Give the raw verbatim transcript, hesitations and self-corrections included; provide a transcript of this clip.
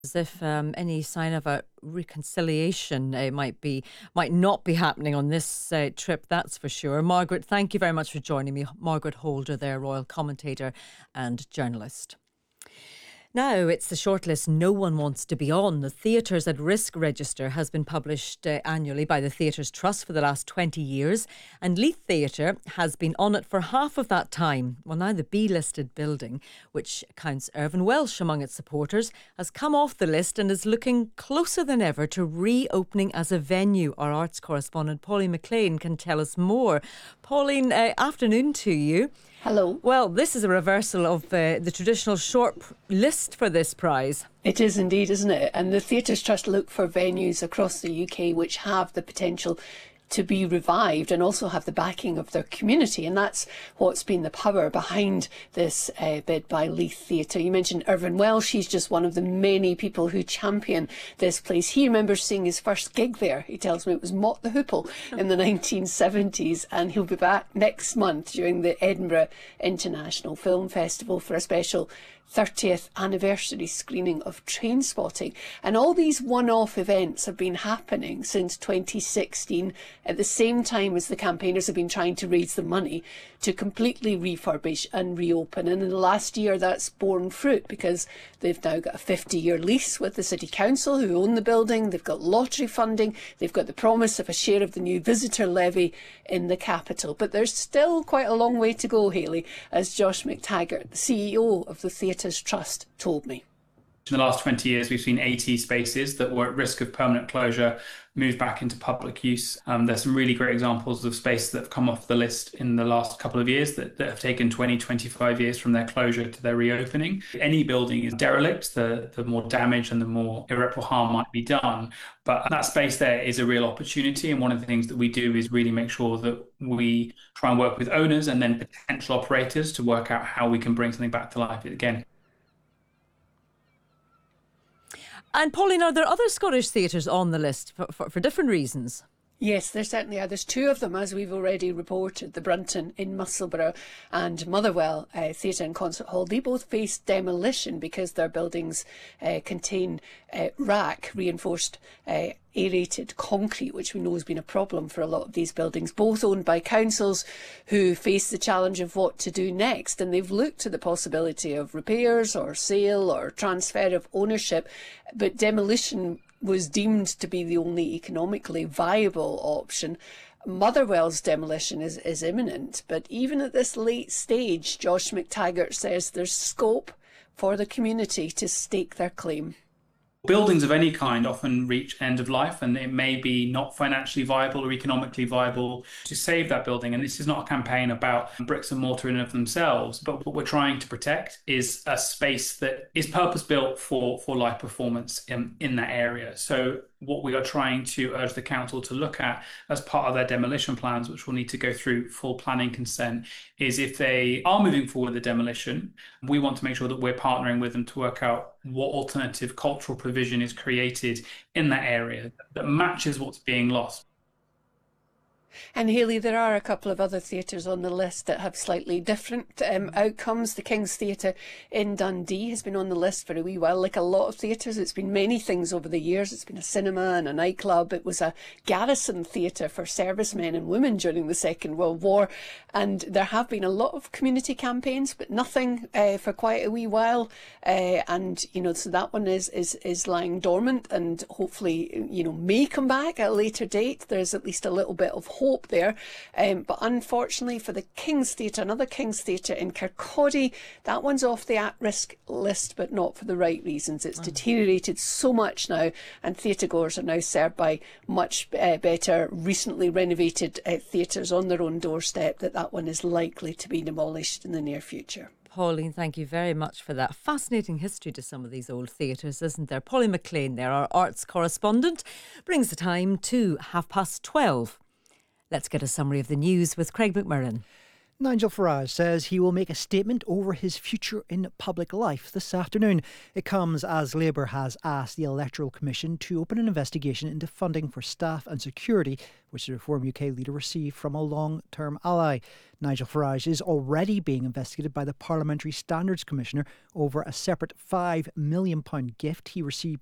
As if um, any sign of a reconciliation uh, might be might not be happening on this uh, trip, that's for sure. Margaret, thank you very much for joining me. Margaret Holder there, royal commentator and journalist. Now, it's the shortlist no one wants to be on. The Theatres at Risk register has been published uh, annually by the Theatres Trust for the last twenty years, and Leith Theatre has been on it for half of that time. Well, now the B-listed building, which counts Irvine Welsh among its supporters, has come off the list and is looking closer than ever to reopening as a venue. Our arts correspondent Pauline McLean can tell us more. Pauline, uh, afternoon to you. Hello. Well, this is a reversal of uh, the traditional short list for this prize. It is indeed, isn't it? And the Theatres Trust look for venues across the U K which have the potential to be revived and also have the backing of their community, and that's what's been the power behind this uh, bid by Leith Theatre. You mentioned Irvine Welsh. He's just one of the many people who champion this place. He remembers seeing his first gig there. He tells me it was Mott the Hoople in the nineteen seventies, and he'll be back next month during the Edinburgh International Film Festival for a special thirtieth anniversary screening of Trainspotting. And all these one-off events have been happening since twenty sixteen, at the same time as the campaigners have been trying to raise the money to completely refurbish and reopen. And in the last year that's borne fruit, because they've now got a fifty-year lease with the City Council, who own the building. They've got lottery funding. They've got the promise of a share of the new visitor levy in the capital. But there's still quite a long way to go, Hayley, as Josh McTaggart, the C E O of the Theatres Trust, told me. In the last twenty years, we've seen eighty spaces that were at risk of permanent closure move back into public use. Um, there's some really great examples of spaces that have come off the list in the last couple of years that, that have taken twenty, twenty-five years from their closure to their reopening. Any building is derelict, the, the more damage and the more irreparable harm might be done. But that space there is a real opportunity. And one of the things that we do is really make sure that we try and work with owners and then potential operators to work out how we can bring something back to life again. And Pauline, are there other Scottish theatres on the list for, for, for different reasons? Yes, there certainly are. There's two of them, as we've already reported, the Brunton in Musselburgh and Motherwell uh, Theatre and Concert Hall. They both face demolition because their buildings uh, contain uh, rack, reinforced uh, aerated concrete, which we know has been a problem for a lot of these buildings, both owned by councils who face the challenge of what to do next. And they've looked to the possibility of repairs or sale or transfer of ownership, but demolition was deemed to be the only economically viable option. Motherwell's demolition is, is imminent, but even at this late stage, Josh McTaggart says there's scope for the community to stake their claim. Buildings of any kind often reach end of life, and it may be not financially viable or economically viable to save that building. And this is not a campaign about bricks and mortar in and of themselves, but what we're trying to protect is a space that is purpose-built for, for live performance in, in that area. So what we are trying to urge the council to look at as part of their demolition plans, which will need to go through full planning consent, is if they are moving forward with the demolition, we want to make sure that we're partnering with them to work out what alternative cultural provision is created in that area that matches what's being lost. And Hayley, there are a couple of other theatres on the list that have slightly different um, outcomes. The King's Theatre in Dundee has been on the list for a wee while. Like a lot of theatres, it's been many things over the years. It's been a cinema and a nightclub. It was a garrison theatre for servicemen and women during the Second World War. And there have been a lot of community campaigns, but nothing uh, for quite a wee while. Uh, and, you know, so that one is, is, is lying dormant and hopefully, you know, may come back at a later date. There's at least a little bit of hope there. Um, but unfortunately for the King's Theatre, another King's Theatre in Kirkcaldy, that one's off the at-risk list, but not for the right reasons. It's mm. deteriorated so much now, and theatre goers are now served by much uh, better, recently renovated uh, theatres on their own doorstep, that that one is likely to be demolished in the near future. Pauline, thank you very much for that. Fascinating history to some of these old theatres, isn't there? Pauline McLean there, our arts correspondent, brings the time to half past twelve. Let's get a summary of the news with Craig McMurrin. Nigel Farage says he will make a statement over his future in public life this afternoon. It comes as Labour has asked the Electoral Commission to open an investigation into funding for staff and security, which the Reform U K leader received from a long-term ally. Nigel Farage is already being investigated by the Parliamentary Standards Commissioner over a separate five million pounds gift he received